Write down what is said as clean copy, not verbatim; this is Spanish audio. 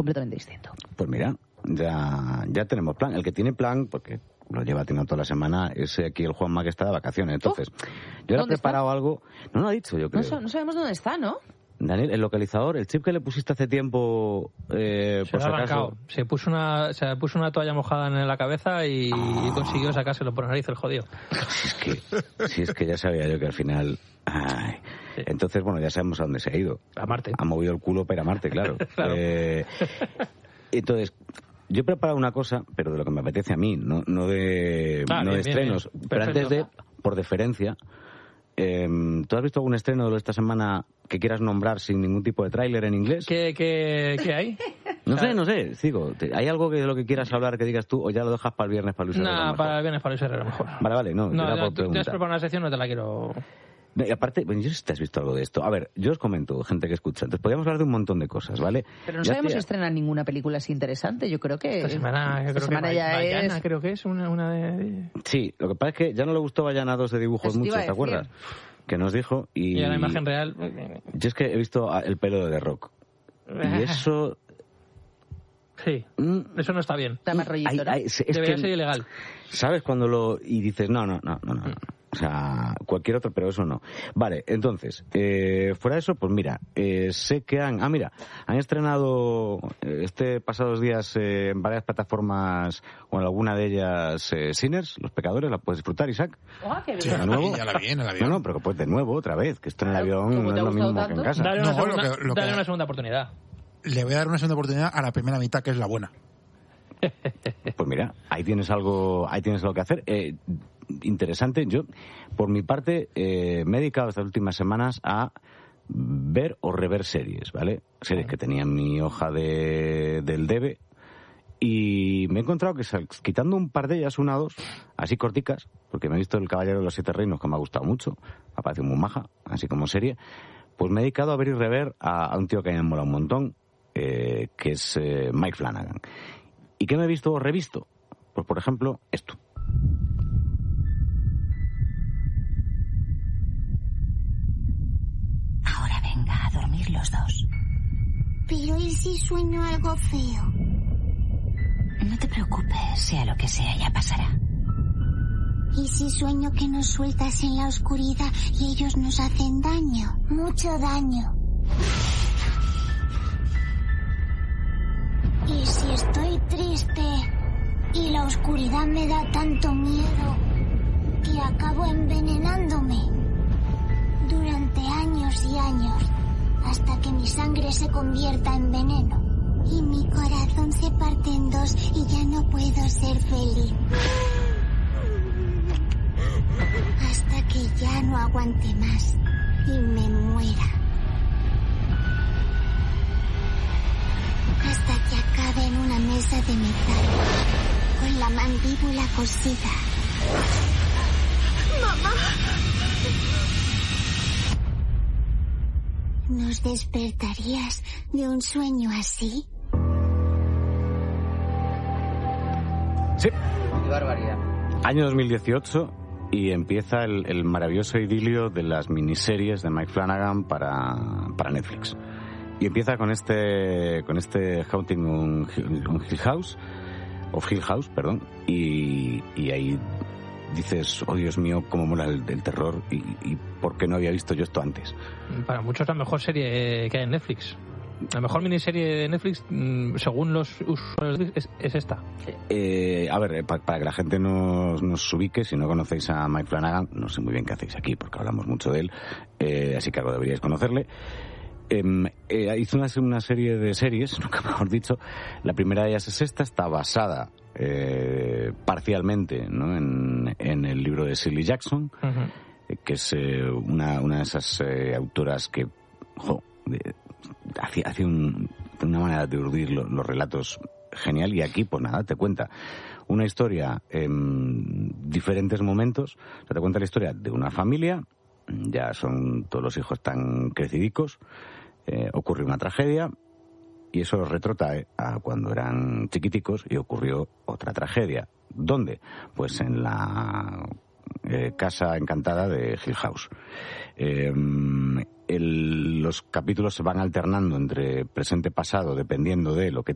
completamente distinto. Pues mira, ya tenemos plan. El que tiene plan, porque lo lleva teniendo toda la semana, es aquí el Juanma, que está de vacaciones. Entonces, yo le he preparado algo... No lo ha dicho, yo creo. No sabemos dónde está, ¿no? Daniel, el localizador, el chip que le pusiste hace tiempo, se por si acaso... Se puso una toalla mojada en la cabeza y consiguió sacárselo por nariz el jodido. Si es que ya sabía yo que al final... Ay. Sí. Entonces, bueno, ya sabemos a dónde se ha ido. A Marte. Ha movido el culo para ir a Marte, claro. Claro. Entonces, yo he preparado una cosa, pero de lo que me apetece a mí, no de estrenos. Bien. Pero antes de, por deferencia... ¿tú has visto algún estreno de esta semana que quieras nombrar sin ningún tipo de tráiler en inglés? ¿Qué hay? No sé, digo, ¿hay algo de lo que quieras hablar que digas tú o ya lo dejas para el viernes para Luis Herrera? No, para el viernes para Luis Herrera mejor. Vale, no tú te has preparado una sección, no te la quiero... Y aparte, bueno, yo sé si te has visto algo de esto. A ver, yo os comento, gente que escucha. Entonces, podríamos hablar de un montón de cosas, ¿vale? Pero no sabemos si estrenan ninguna película así interesante. Yo creo que... Esta semana ya es... creo que es una de... Sí, lo que pasa es que ya no le gustó Bayana 2 de dibujos mucho, ¿te acuerdas? Que nos dijo y a la imagen real... Yo es que he visto el pelo de The Rock. Y eso... Sí, eso no está bien. Está más rollito, ¿no? Debería ser ilegal. ¿Sabes cuando lo... y dices, no. O sea, cualquier otro, pero eso no. Vale, entonces, fuera de eso, pues mira, sé que han estrenado pasados días en varias plataformas, o en alguna de ellas, Sinners, Los Pecadores, la puedes disfrutar, Isaac. Qué bien. Sí, de nuevo. ya la vi en el avión. No, pero pues de nuevo, otra vez, que esto en el avión no es lo mismo que en casa. Dale una segunda oportunidad. Le voy a dar una segunda oportunidad a la primera mitad, que es la buena. Pues mira, ahí tienes algo que hacer. Interesante. Yo, por mi parte, me he dedicado estas últimas semanas a ver o rever series, ¿vale? Series que tenía en mi hoja del debe, y me he encontrado que, quitando un par de ellas, una o dos, así corticas, porque me he visto El Caballero de los Siete Reinos, que me ha gustado mucho, me ha parecido muy maja, así como serie, pues me he dedicado a ver y rever a un tío que me mola un montón, que es Mike Flanagan. ¿Y qué me he visto o revisto? Pues, por ejemplo, esto. Ahora venga a dormir los dos. Pero ¿y si sueño algo feo? No te preocupes, sea lo que sea, ya pasará. ¿Y si sueño que nos sueltas en la oscuridad y ellos nos hacen daño? Mucho daño. ¿Y si estoy triste y la oscuridad me da tanto miedo que acabo envenenándome? Durante años y años, hasta que mi sangre se convierta en veneno. Y mi corazón se parte en dos y ya no puedo ser feliz. Hasta que ya no aguante más y me muera. Hasta que acabe en una mesa de metal, con la mandíbula cosida. ¡Mamá! ¿Nos despertarías de un sueño así? Sí. Qué barbaridad. Año 2018 y empieza el maravilloso idilio de las miniseries de Mike Flanagan para Netflix. Y empieza con este Haunting on Hill House, y ahí dices, oh Dios mío, cómo mola el terror y por qué no había visto yo esto antes. Para muchos la mejor serie que hay en Netflix. La mejor miniserie de Netflix, según los usuarios, es esta. A ver, para que la gente nos ubique, si no conocéis a Mike Flanagan, no sé muy bien qué hacéis aquí, porque hablamos mucho de él, así que algo deberíais conocerle. Hizo una serie de series, nunca mejor dicho. La primera de ellas es esta, está basada parcialmente, ¿no?, en el libro de Shirley Jackson, que es una de esas autoras que hace una manera de urdir los relatos genial. Y aquí, pues nada, te cuenta una historia en diferentes momentos. O sea, te cuenta la historia de una familia, ya todos los hijos tan crecidicos, ocurre una tragedia y eso los retrota a cuando eran chiquiticos y ocurrió otra tragedia. ¿Dónde? Pues en la casa encantada de Hill House. Los capítulos se van alternando entre presente y pasado dependiendo de lo que